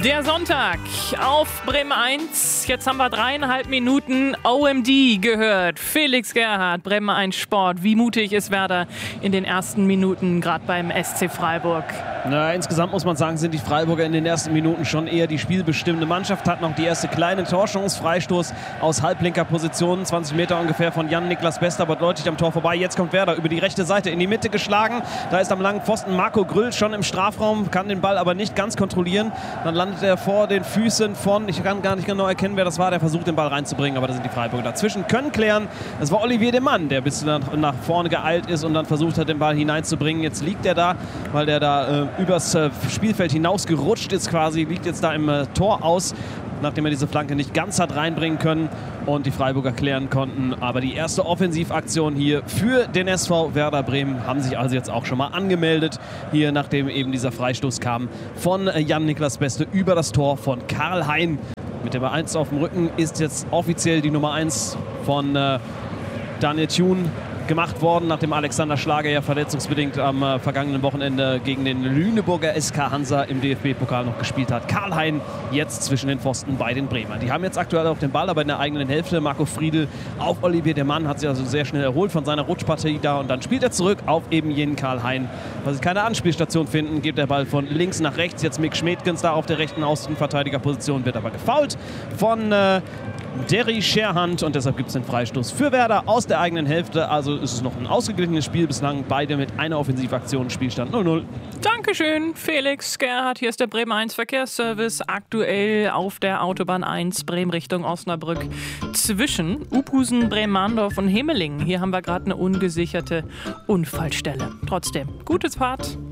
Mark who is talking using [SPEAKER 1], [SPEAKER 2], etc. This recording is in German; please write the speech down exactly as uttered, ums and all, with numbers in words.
[SPEAKER 1] Der Sonntag auf Bremen eins. Jetzt haben wir dreieinhalb Minuten O M D gehört. Felix Gerhardt, Bremen eins Sport. Wie mutig ist Werder in den ersten Minuten, gerade beim S C Freiburg?
[SPEAKER 2] Na, insgesamt muss man sagen, sind die Freiburger in den ersten Minuten schon eher die spielbestimmende Mannschaft. Hat noch die erste kleine Torchance. Freistoß aus halblinker Position. zwanzig Meter ungefähr von Jan-Niklas Bester, aber deutlich am Tor vorbei. Jetzt kommt Werder über die rechte Seite in die Mitte geschlagen. Da ist am langen Pfosten Marco Grüll schon im Strafraum, kann den Ball aber nicht ganz kontrollieren. Dann landet er vor den Füßen von, ich kann gar nicht genau erkennen, wer das war, der versucht den Ball reinzubringen, aber da sind die Freiburger dazwischen, können klären. Das war Olivier Demann, der bis nach, nach vorne geeilt ist und dann versucht hat, den Ball hineinzubringen. Jetzt liegt er da, weil der da äh, übers äh, Spielfeld hinaus gerutscht ist quasi, liegt jetzt da im äh, Tor aus, nachdem er diese Flanke nicht ganz hat reinbringen können und die Freiburger klären konnten. Aber die erste Offensivaktion hier für den S V Werder Bremen haben sich also jetzt auch schon mal angemeldet. Hier, nachdem eben dieser Freistoß kam von Jan-Niklas Beste über das Tor von Karl Hein. Mit der eins auf dem Rücken ist jetzt offiziell die Nummer eins von äh, Daniel Thune gemacht worden, nachdem Alexander Schlager ja verletzungsbedingt am äh, vergangenen Wochenende gegen den Lüneburger S K Hansa im D F B-Pokal noch gespielt hat. Karl Hein jetzt zwischen den Pfosten bei den Bremern. Die haben jetzt aktuell auch den Ball, aber in der eigenen Hälfte. Marco Friedl auf Olivier Demann, hat sich also sehr schnell erholt von seiner Rutschpartie da und dann spielt er zurück auf eben jenen Karl Hein. Weil sie keine Anspielstation finden, geht der Ball von links nach rechts. Jetzt Mick Schmedgens da auf der rechten Außenverteidigerposition, wird aber gefoult von äh, Derry Scherhand und deshalb gibt es den Freistoß für Werder aus der eigenen Hälfte. Also ist es noch ein ausgeglichenes Spiel bislang. Beide mit einer Offensivaktion, Spielstand null null.
[SPEAKER 1] Dankeschön, Felix Gerhardt. Hier ist der Bremen eins Verkehrsservice. Aktuell auf der Autobahn eins Bremen Richtung Osnabrück zwischen Uphusen, Bremandorf und Himmelingen. Hier haben wir gerade eine ungesicherte Unfallstelle. Trotzdem, gute Fahrt.